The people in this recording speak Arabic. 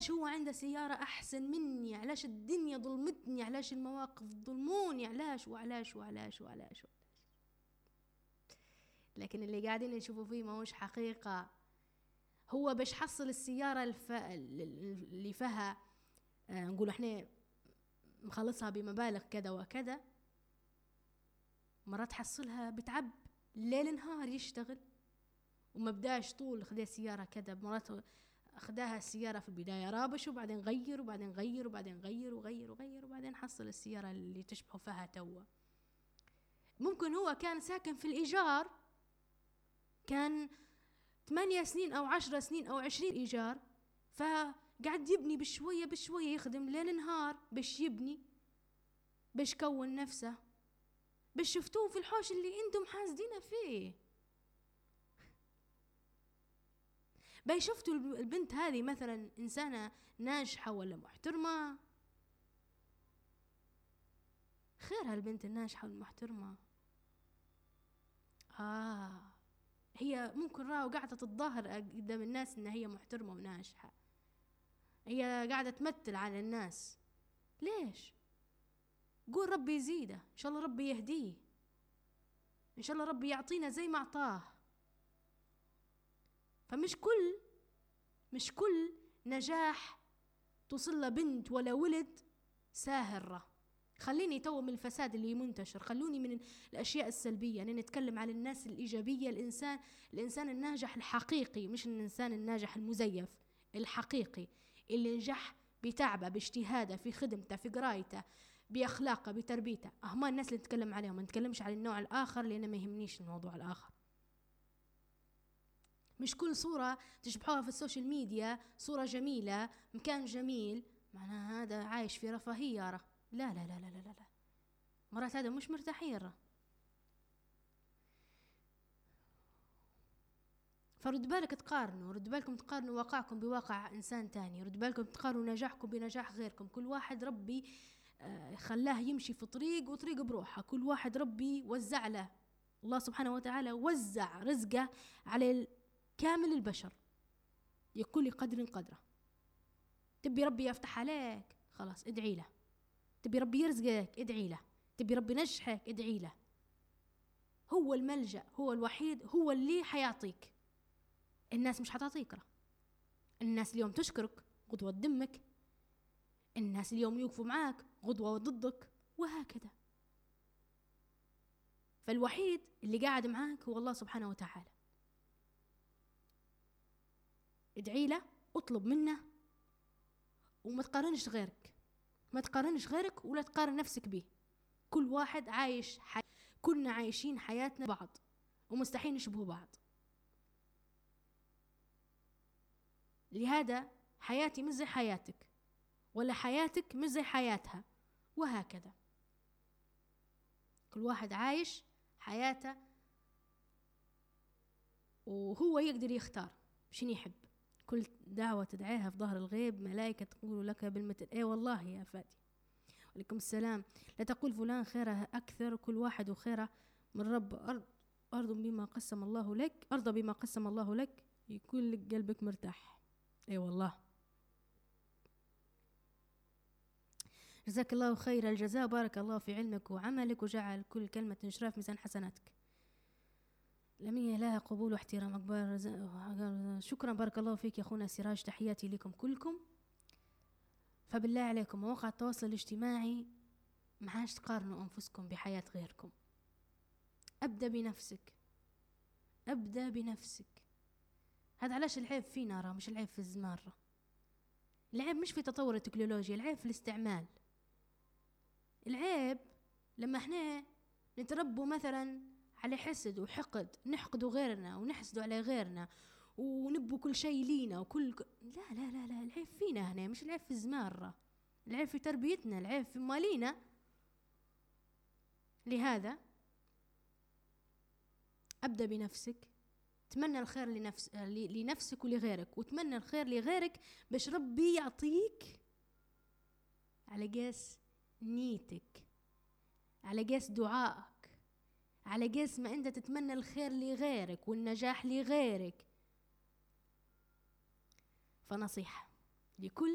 علاش هو عنده سيارة أحسن مني، علاش الدنيا ظلمتني، علاش المواقف ظلموني، علاش وعلاش وعلاش وعلاش. لكن اللي قاعدين نشوفوا فيه ما هوش حقيقة. هو باش حصل السيارة اللي فيها نقول احنا مخلصها بمبالغ كذا وكذا، مرات حصلها بتعب ليل نهار يشتغل، وما بداش طول خذا سيارة كذا. مرات أخداها السيارة في البداية رابش، وبعدين غير وبعدين غير وبعدين غير وغير وغير، وبعدين حصل السيارة اللي تشبه فيها توا. ممكن هو كان ساكن في الإيجار، كان 8 سنين أو 10 سنين أو 20 إيجار، فقعد يبني بشوية بشوية، يخدم ليل نهار باش يبني، باش كون نفسه، باش شفتوه في الحوش اللي انتم حاسدين فيه. باي شفتوا البنت هذه مثلا إنسانة ناجحة ولا محترمة؟ خيرها البنت الناجحة والمحترمة. هي ممكن راهو قاعدة تتظاهر قدام الناس إن هي محترمة وناجحة، هي قاعدة تمثل على الناس. ليش؟ قول ربي يزيده، إن شاء الله ربي يهديه، إن شاء الله ربي يعطينا زي ما أعطاه. فمش كل نجاح توصل له بنت ولا ولد ساهرة. خليني تو من الفساد اللي منتشر، خلوني من الأشياء السلبية، أنا نتكلم على الناس الإيجابية. الإنسان الناجح الحقيقي، مش الإنسان الناجح المزيف، الحقيقي اللي نجح بتعبه، باجتهاده، في خدمته، في قرايته، بأخلاقه، بتربيته. أهما الناس اللي نتكلم عليهم، ما نتكلمش على النوع الآخر لأنه ما يهمنيش الموضوع الآخر. مش كل صورة تشبحوها في السوشيال ميديا صورة جميلة، مكان جميل، معناها هذا عايش في رفاهية. لا لا لا لا لا لا، مرات هذا مش مرتاحين. فرد بالك تقارنوا، رد بالكم تقارنوا واقعكم بواقع إنسان تاني، رد بالكم تقارنوا نجاحكم بنجاح غيركم. كل واحد ربي خلاه يمشي في طريق، وطريق بروحه. كل واحد ربي وزع له، الله سبحانه وتعالى وزع رزقه على كامل البشر، يقول قدر قدره. تبي ربي يفتح عليك، خلاص ادعي له. تبي ربي يرزقك، ادعي له. تبي ربي ينجحك، ادعي له. هو الملجأ، هو الوحيد، هو اللي حيعطيك. الناس مش حتعطيك. الناس اليوم تشكرك، غدوة تدمك. الناس اليوم يوقفوا معاك، غدوة ضدك، وهكذا. فالوحيد اللي قاعد معاك هو الله سبحانه وتعالى. ادعي له، اطلب منه، وما تقارنش غيرك، ما تقارنش غيرك ولا تقارن نفسك به. كل واحد عايش كلنا عايشين حياتنا بعض، ومستحيل نشبه بعض. لهذا حياتي مش زي حياتك، ولا حياتك مش زي حياتها، وهكذا. كل واحد عايش حياته، وهو يقدر يختار شنو يحب. كل دعوة تدعيها في ظهر الغيب ملائكة تقول لك بالمثل. ايه والله يا فادي. وعليكم السلام. لا تقول فلان خيره أكثر، كل واحد وخيره من رب. أرض بما قسم الله لك، أرضى بما قسم الله لك، يكون لك قلبك مرتاح. ايه والله. جزاك الله خير الجزاء، بارك الله في علمك وعملك، وجعل كل كلمة شراف ميزان حسناتك. لمية لها قبول واحترام أكبر. شكرا، بارك الله فيك يا أخونا سراج، تحياتي لكم كلكم. فبالله عليكم مواقع التواصل الاجتماعي ما عادش تقارنوا أنفسكم بحياة غيركم. أبدأ بنفسك، أبدأ بنفسك. هذا علاش العيب فينا، راه مش العيب في الزمان. العيب مش في تطور التكنولوجيا، العيب في الاستعمال. العيب لما احنا نتربوا مثلا على حسد وحقد، نحقدوا غيرنا ونحسدوا على غيرنا، ونبوا كل شيء لينا وكل لا لا لا لا، العيب فينا هنا، مش العيب في الزمان. العيب في تربيتنا، العيب في مالينا. لهذا أبدأ بنفسك، تمنى الخير لنفسك ولغيرك، وتمنى الخير لغيرك باش ربي يعطيك على قاس نيتك، على قاس دعائك، على قاس ما أنت تتمنى الخير لغيرك والنجاح لغيرك. فنصيحة لكل